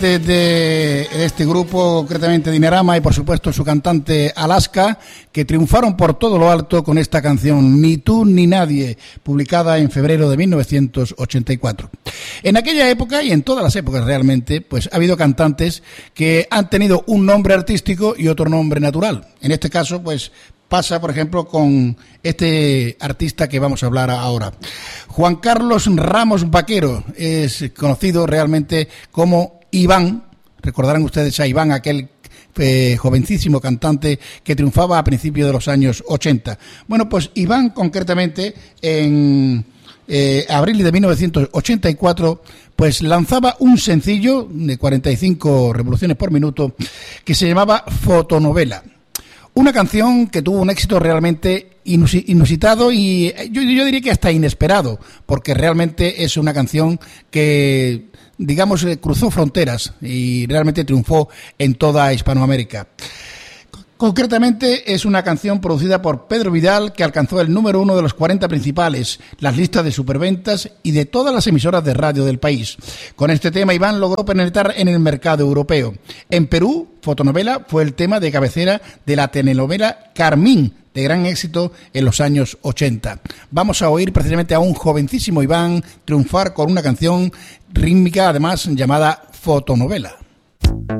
de este grupo, concretamente Dinarama, y por supuesto su cantante Alaska, que triunfaron por todo lo alto con esta canción Ni tú ni nadie, publicada en febrero de 1984. En aquella época, y en todas las épocas realmente, pues ha habido cantantes que han tenido un nombre artístico y otro nombre natural. En este caso, pues pasa, por ejemplo, con este artista que vamos a hablar ahora. Juan Carlos Ramos Vaquero es conocido realmente como Iván. Recordarán ustedes a Iván, aquel jovencísimo cantante que triunfaba a principios de los años 80. Bueno, pues Iván, concretamente, en abril de 1984, pues lanzaba un sencillo de 45 revoluciones por minuto que se llamaba Fotonovela. Una canción que tuvo un éxito realmente inusitado y yo diría que hasta inesperado, porque realmente es una canción que, digamos, cruzó fronteras y realmente triunfó en toda Hispanoamérica. Concretamente es una canción producida por Pedro Vidal que alcanzó el número 1 de los 40 principales, las listas de superventas y de todas las emisoras de radio del país. Con este tema Iván logró penetrar en el mercado europeo. En Perú, Fotonovela fue el tema de cabecera de la telenovela Carmín, de gran éxito en los años 80. Vamos a oír precisamente a un jovencísimo Iván triunfar con una canción rítmica, además llamada Fotonovela.